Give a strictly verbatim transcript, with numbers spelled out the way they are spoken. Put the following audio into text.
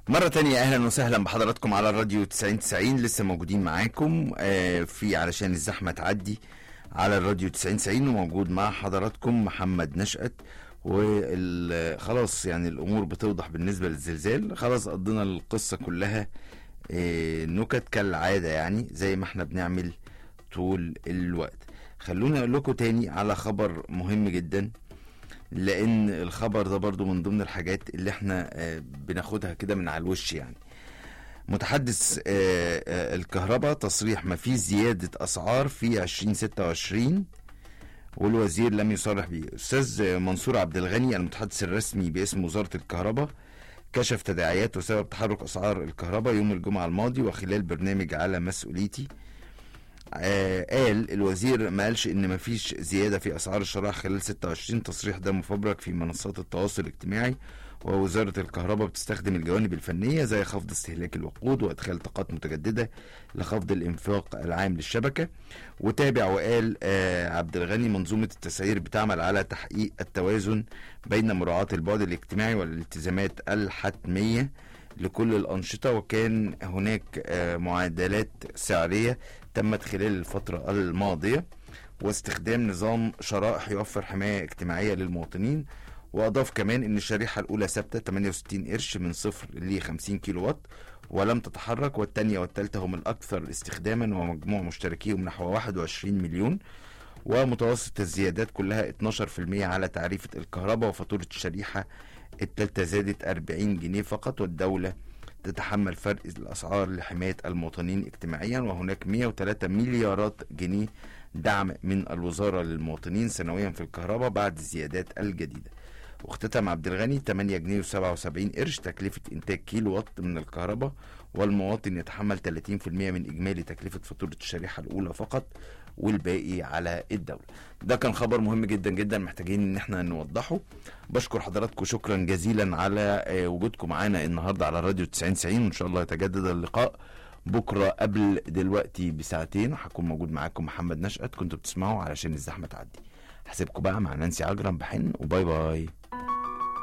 مرة تانية أهلا وسهلا بحضراتكم على الراديو تسعين تسعين. لسه موجودين معاكم آه في علشان الزحمة تعدي على الراديو تسعين تسعين، وموجود مع حضراتكم محمد نشأت. وخلاص يعني الأمور بتوضح بالنسبة للزلزال. خلاص قضينا القصة كلها آه نكت كالعادة، يعني زي ما احنا بنعمل طول الوقت. خلونا أقول لكم تاني على خبر مهم جدا، لان الخبر ده برضو من ضمن الحاجات اللي احنا بناخدها كده من على الوش. يعني متحدث الكهرباء تصريح ما فيه زيادة اسعار في عشرين ستة وعشرين، والوزير لم يصرح به. استاذ منصور عبد الغني المتحدث الرسمي باسم وزارة الكهرباء كشف تداعيات وسبب تحرك اسعار الكهرباء يوم الجمعة الماضي، وخلال برنامج على مسؤوليتي آه قال الوزير ما قالش ان مفيش زيادة في اسعار الشرائح خلال ستة وعشرين. تصريح ده مفبرك في منصات التواصل الاجتماعي. ووزارة الكهرباء بتستخدم الجوانب الفنية زي خفض استهلاك الوقود وادخال طاقات متجددة لخفض الانفاق العام للشبكة. وتابع وقال آه عبد الغني منظومة التسعير بتعمل على تحقيق التوازن بين مراعاة البعد الاجتماعي والالتزامات الحتمية لكل الأنشطة، وكان هناك آه معادلات سعرية تمت خلال الفترة الماضية واستخدام نظام شرائح يوفر حماية اجتماعية للمواطنين. وأضاف كمان أن الشريحة الأولى ثابتة ثمانية وستين قرش من صفر ل خمسين كيلو وات ولم تتحرك، والثانية والثالثة هم الأكثر استخداما ومجموع مشتركيهم نحو واحد وعشرين مليون. ومتوسط الزيادات كلها اتناشر بالمية على تعريفة الكهرباء، وفاتورة الشريحة الثالثة زادت أربعين جنيه فقط، والدولة تتحمل فرق الأسعار لحماية المواطنين اجتماعيا. وهناك مئة وثلاثة مليارات جنيه دعم من الوزارة للمواطنين سنويا في الكهرباء بعد الزيادات الجديدة. واختتم عبد الغني ثمانية جنيه وسبعة وسبعين قرش تكلفة إنتاج كيلو وات من الكهرباء، والمواطن يتحمل ثلاثين بالمية من إجمالي تكلفة فاتورة الشريحة الأولى فقط، والباقي على الدولة. ده كان خبر مهم جدا جدا محتاجين ان احنا نوضحه. بشكر حضراتكم شكرا جزيلا على وجودكم معانا النهاردة على الراديو تسعين تسعين، وان شاء الله يتجدد اللقاء بكرة قبل دلوقتي بساعتين، وهكون موجود معاكم محمد نشأت. كنتوا بتسمعوا علشان الزحمة تعدي. هسيبكم بقى مع نانسي عجرم بحن، وباي باي.